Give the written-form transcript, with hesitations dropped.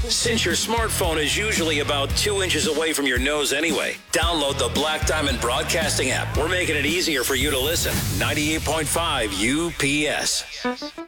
Since your smartphone is usually about 2 inches away from your nose anyway, download the Black Diamond Broadcasting app. We're making it easier for you to listen. 98.5 UPS.